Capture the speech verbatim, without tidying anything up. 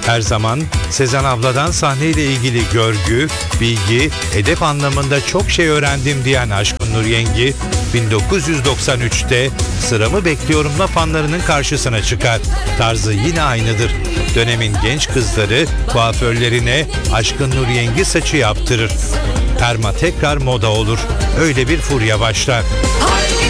Her zaman Sezen abladan sahneyle ilgili görgü, bilgi, edep anlamında çok şey öğrendim diyen Aşkın Nur Yengi, bin dokuz yüz doksan üçte Sıramı Bekliyorum'la fanlarının karşısına çıkar. Tarzı yine aynıdır. Dönemin genç kızları kuaförlerine Aşkın Nur Yengi saçı yaptırır. Perma tekrar moda olur. Öyle bir furya başlar.